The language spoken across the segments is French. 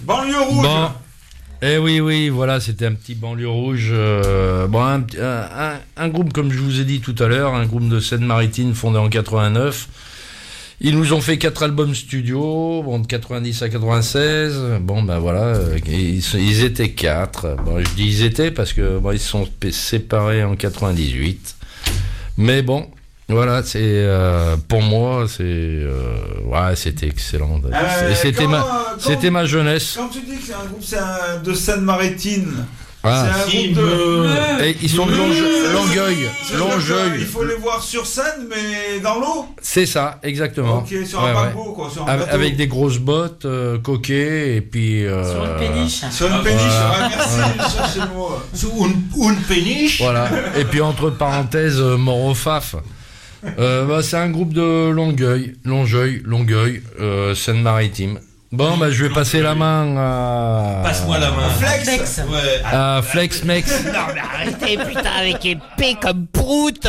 Banlieue rouge. Bon. Eh oui, voilà, c'était un petit banlieue rouge. Un groupe, comme je vous ai dit tout à l'heure, un groupe de Seine-Maritime fondé en 89. Ils nous ont fait 4 albums studio, de 90 à 96. Bon, ben voilà, ils étaient 4. Bon, je dis ils étaient parce que ils se sont séparés en 98. Mais bon, voilà, c'est pour moi, c'était excellent. C'était ma jeunesse. Quand tu dis que c'est un groupe de Seine-Maritime. C'est un groupe et ils sont de Longueuil. Il faut les voir sur scène, mais dans l'eau. C'est ça, exactement. Ok, sur un paquebot, quoi. Sur un bateau. Avec des grosses bottes, coquets, et puis. Sur une péniche. Sur une péniche, merci, cherchez le mot. Sur une péniche. Voilà. Et puis entre parenthèses, mort au faf. C'est un groupe de Longueuil, Seine-Maritime. Bon, je vais passer la main à... Passe-moi la main. Flex. Ouais. À Flex Mex. Non, mais arrêtez, putain, avec épée comme prout.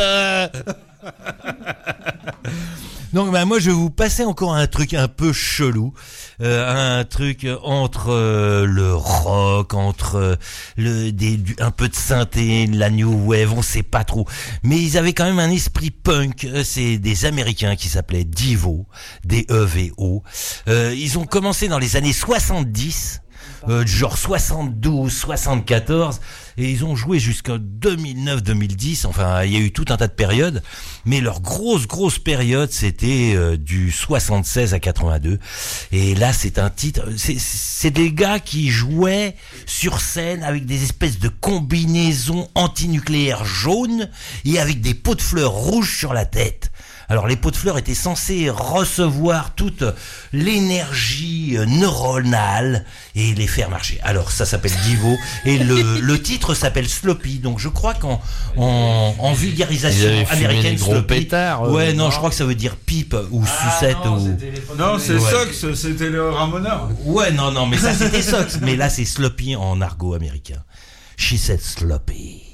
Donc moi je vais vous passer encore un truc un peu chelou, un truc entre le rock, entre un peu de synthé, la new wave, on sait pas trop. Mais ils avaient quand même un esprit punk. C'est des Américains qui s'appelaient Devo, D-E-V-O. Ils ont commencé dans les années 70. Genre 72, 74, et ils ont joué jusqu'en 2009-2010, enfin il y a eu tout un tas de périodes, mais leur grosse période c'était du 76 à 82, et là c'est un titre, c'est des gars qui jouaient sur scène avec des espèces de combinaisons antinucléaires jaunes et avec des pots de fleurs rouges sur la tête. Alors les pots de fleurs étaient censés recevoir toute l'énergie neuronale et les faire marcher. Alors ça s'appelle Devo et le titre s'appelle Sloppy. Donc je crois en vulgarisation américaine, gros pétards. Ouais, non, je crois que ça veut dire pipe ou sucette Non, c'est Sox, c'était le ramoneur. Ouais, non, mais ça c'était Sox. Mais là c'est Sloppy en argot américain. She said sloppy.